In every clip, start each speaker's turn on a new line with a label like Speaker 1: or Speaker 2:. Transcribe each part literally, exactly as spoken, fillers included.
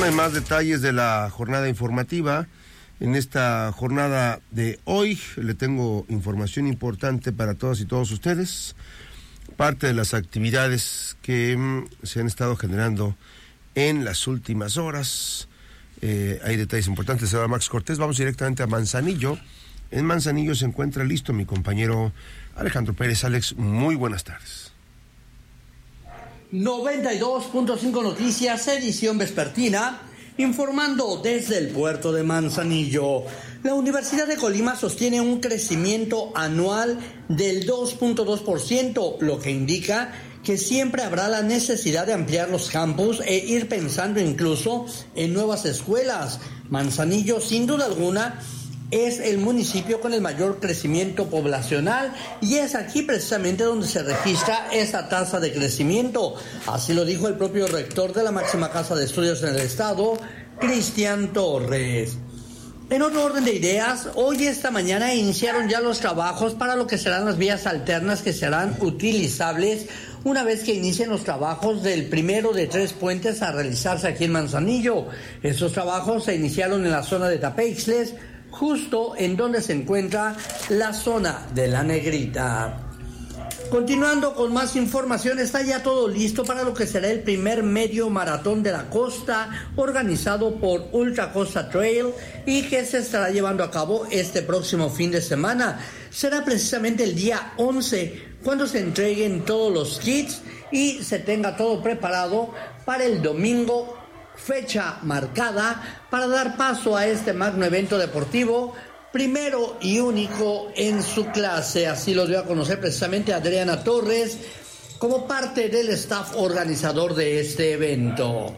Speaker 1: hay más detalles de la jornada informativa. En esta jornada de hoy le tengo información importante para todas y todos ustedes. Parte de las actividades que mm, se han estado generando en las últimas horas. Eh, hay detalles importantes. Ahora Max Cortés, vamos directamente a Manzanillo. En Manzanillo se encuentra listo mi compañero Alejandro Pérez. Alex, muy buenas tardes.
Speaker 2: noventa y dos punto cinco Noticias, edición vespertina, informando desde el puerto de Manzanillo. La Universidad de Colima sostiene un crecimiento anual del dos punto dos por ciento, lo que indica que siempre habrá la necesidad de ampliar los campus e ir pensando incluso en nuevas escuelas. Manzanillo, sin duda alguna, es el municipio con el mayor crecimiento poblacional y es aquí precisamente donde se registra esa tasa de crecimiento. Así lo dijo el propio rector de la máxima casa de estudios en el estado, Cristian Torres. En otro orden de ideas, hoy esta mañana iniciaron ya los trabajos para lo que serán las vías alternas que serán utilizables una vez que inicien los trabajos del primero de tres puentes a realizarse aquí en Manzanillo. Estos trabajos se iniciaron en la zona de Tapeixles, justo en donde se encuentra la zona de la Negrita. Continuando con más información, está ya todo listo para lo que será el primer medio maratón de la costa, organizado por Ultra Costa Trail y que se estará llevando a cabo este próximo fin de semana. Será precisamente el día once cuando se entreguen todos los kits y se tenga todo preparado para el domingo, fecha marcada para dar paso a este magno evento deportivo, primero y único en su clase. Así lo dio a conocer precisamente Adriana Torres como parte del staff organizador de este evento.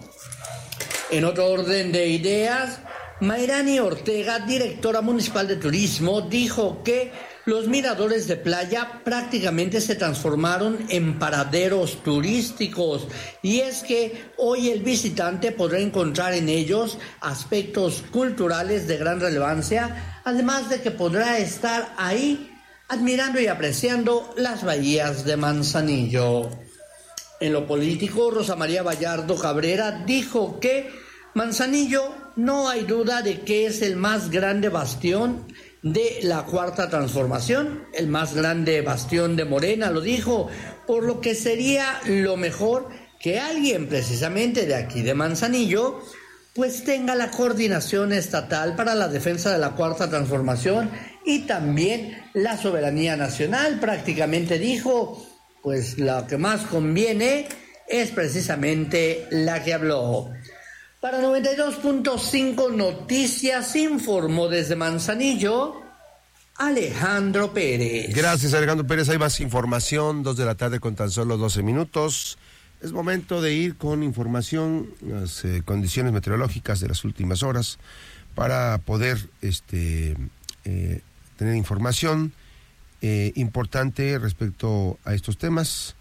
Speaker 2: En otro orden de ideas, Mayrani Ortega, directora municipal de turismo, dijo que los miradores de playa prácticamente se transformaron en paraderos turísticos y es que hoy el visitante podrá encontrar en ellos aspectos culturales de gran relevancia, además de que podrá estar ahí admirando y apreciando las bahías de Manzanillo. En lo político, Rosa María Vallardo Cabrera dijo que Manzanillo no hay duda de que es el más grande bastión de la Cuarta Transformación, el más grande bastión de Morena, lo dijo, por lo que sería lo mejor que alguien precisamente de aquí de Manzanillo pues tenga la coordinación estatal para la defensa de la Cuarta Transformación y también la soberanía nacional. Prácticamente dijo, pues lo que más conviene es precisamente la que habló. Para noventa y dos punto cinco Noticias informó desde Manzanillo Alejandro Pérez.
Speaker 1: Gracias, Alejandro Pérez. Hay más información, dos de la tarde con tan solo doce minutos. Es momento de ir con información, las eh, condiciones meteorológicas de las últimas horas para poder este, eh, tener información eh, importante respecto a estos temas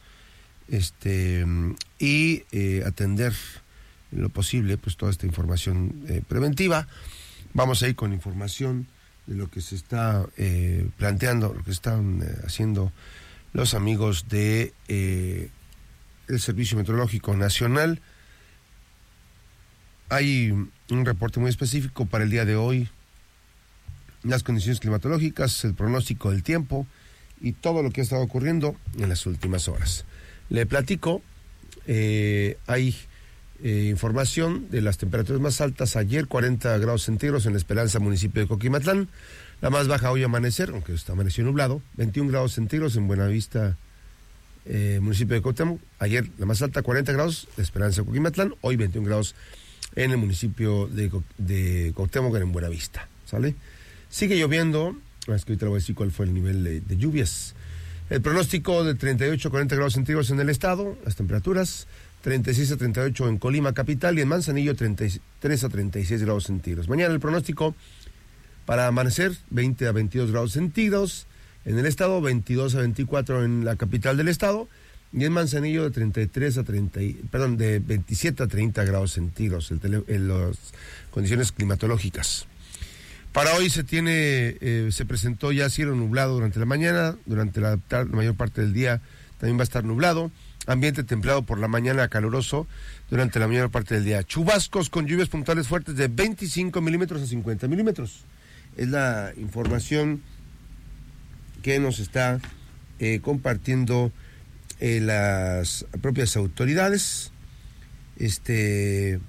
Speaker 1: este, y eh, atender en lo posible pues toda esta información eh, preventiva. Vamos a ir con información de lo que se está eh, planteando, lo que están eh, haciendo los amigos de eh, el Servicio Meteorológico Nacional. Hay un reporte muy específico para el día de hoy, las condiciones climatológicas, el pronóstico del tiempo y todo lo que ha estado ocurriendo en las últimas horas. Le platico, eh, hay Eh, información de las temperaturas más altas ayer, cuarenta grados centígrados en La Esperanza, municipio de Coquimatlán. La más baja hoy amanecer, aunque está amaneció nublado, veintiún grados centígrados en Buenavista, eh, municipio de Cuauhtémoc. Ayer la más alta, cuarenta grados, La Esperanza, Coquimatlán. Hoy veintiún grados en el municipio de, de Cuauhtémoc, en Buenavista. ¿Sale? Sigue lloviendo, es que ahorita le voy a decir cuál fue el nivel de, de lluvias. El pronóstico de treinta y ocho a cuarenta grados centígrados en el estado, las temperaturas treinta y seis a treinta y ocho en Colima capital y en Manzanillo treinta y tres a treinta y seis grados centígrados. Mañana el pronóstico para amanecer veinte a veintidós grados centígrados en el estado, veintidós a veinticuatro en la capital del estado y en Manzanillo de treinta y tres a treinta, perdón, de veintisiete a treinta grados centígrados el tele, en las condiciones climatológicas. Para hoy se tiene, eh, se presentó ya cielo nublado durante la mañana, durante la, tarde, la mayor parte del día también va a estar nublado, ambiente templado por la mañana, caluroso durante la mayor parte del día. Chubascos con lluvias puntuales fuertes de veinticinco milímetros a cincuenta milímetros. Es la información que nos está eh, compartiendo eh, las propias autoridades. Este,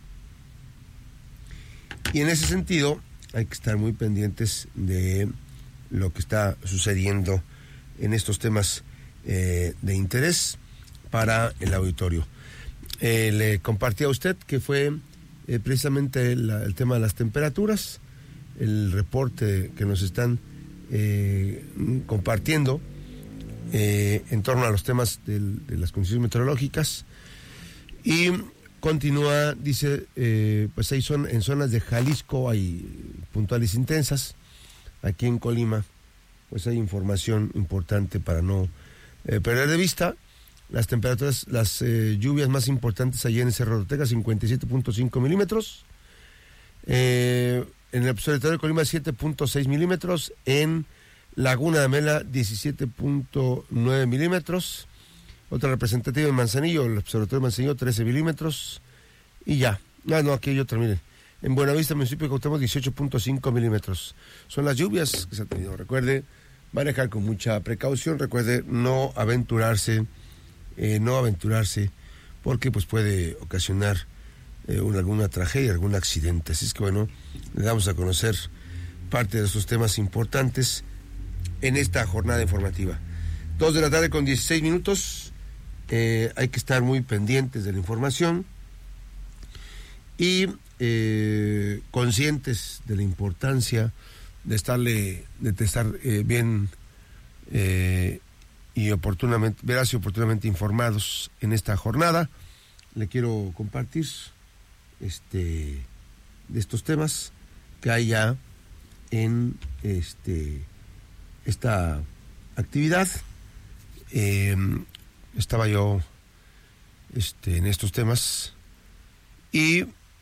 Speaker 1: y en ese sentido hay que estar muy pendientes de lo que está sucediendo en estos temas eh, de interés para el auditorio. Eh, le compartí a usted que fue eh, precisamente la, el tema de las temperaturas, el reporte que nos están eh, compartiendo eh, en torno a los temas del, de las condiciones meteorológicas. Y continúa, dice, eh, pues hay son, en zonas de Jalisco hay puntuales intensas. Aquí en Colima, pues hay información importante para no eh, perder de vista. Las temperaturas, las eh, lluvias más importantes allí en Cerro de Ortega, cincuenta y siete punto cinco milímetros. Eh, en el observatorio de Colima, siete punto seis milímetros. En Laguna de Amela, diecisiete punto nueve milímetros. Otra representativa en Manzanillo, el observatorio de Manzanillo, trece milímetros. Y ya. Ah, no, aquí hay otra, miren. En Buenavista, municipio de Cuauhtémoc, dieciocho punto cinco milímetros. Son las lluvias que se han tenido. Recuerde manejar con mucha precaución. Recuerde no aventurarse, eh, no aventurarse, porque pues puede ocasionar eh, una, alguna tragedia, algún accidente. Así es que bueno, le damos a conocer parte de esos temas importantes en esta jornada informativa. Dos de la tarde con dieciséis minutos. Eh, hay que estar muy pendientes de la información y eh, conscientes de la importancia de estarle, de estar eh, bien eh, y oportunamente, veraz y oportunamente informados en esta jornada. Le quiero compartir este de estos temas que hay ya en este esta actividad. Eh, estaba yo este, en estos temas y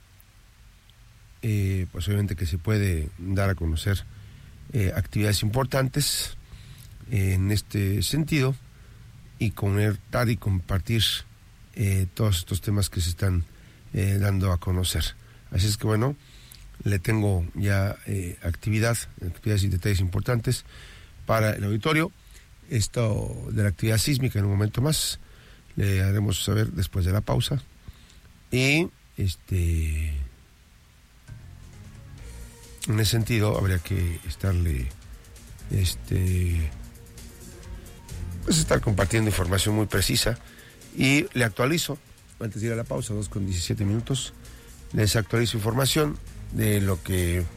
Speaker 1: eh, pues obviamente que se puede dar a conocer eh, actividades importantes eh, en este sentido y conectar y compartir eh, todos estos temas que se están eh, dando a conocer. Así es que bueno, le tengo ya eh, actividad, actividades y detalles importantes para el auditorio. Esto de la actividad sísmica en un momento más le haremos saber después de la pausa. Y este en ese sentido habría que estarle este pues estar compartiendo información muy precisa. Y le actualizo, antes de ir a la pausa, dos con diecisiete minutos, les actualizo información de lo que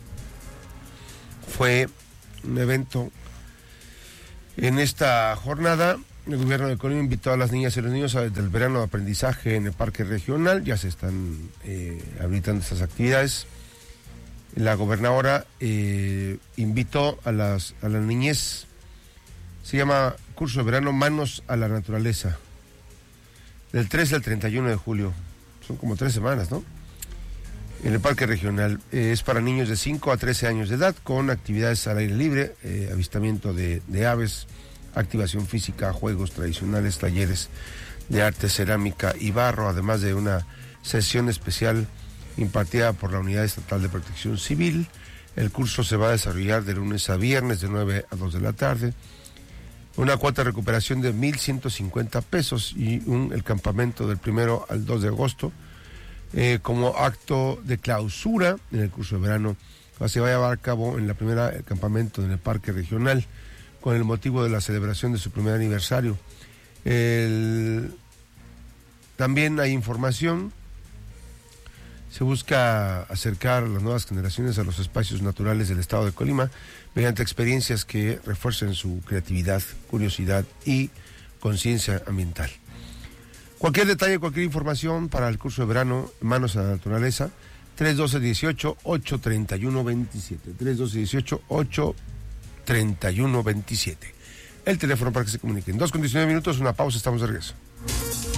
Speaker 1: fue un evento en esta jornada. El gobierno de Colima invitó a las niñas y los niños del verano de aprendizaje en el parque regional. Ya se están eh, habilitando estas actividades. La gobernadora eh, invitó a las a la niñez. Se llama curso de verano Manos a la Naturaleza, del trece al treinta y uno de julio. Son como tres semanas, ¿no? En el parque regional. Eh, es para niños de cinco a trece años de edad, con actividades al aire libre, eh, avistamiento de, de aves, activación física, juegos tradicionales, talleres de arte, cerámica y barro, además de una sesión especial impartida por la Unidad Estatal de Protección Civil. El curso se va a desarrollar de lunes a viernes de nueve a dos de la tarde. Una cuota de recuperación de mil ciento cincuenta pesos y un, el campamento del primero al dos de agosto. Eh, como acto de clausura en el curso de verano, se va a llevar a cabo en la primera el campamento en el Parque Regional con el motivo de la celebración de su primer aniversario. El, también hay información, se busca acercar a las nuevas generaciones a los espacios naturales del estado de Colima mediante experiencias que refuercen su creatividad, curiosidad y conciencia ambiental. Cualquier detalle, cualquier información para el curso de verano Manos a la Naturaleza, tres doce dieciocho ocho treinta y uno veintisiete, tres doce dieciocho ocho treinta y uno veintisiete. El teléfono para que se comuniquen. Dos con diecinueve minutos, una pausa, estamos de regreso.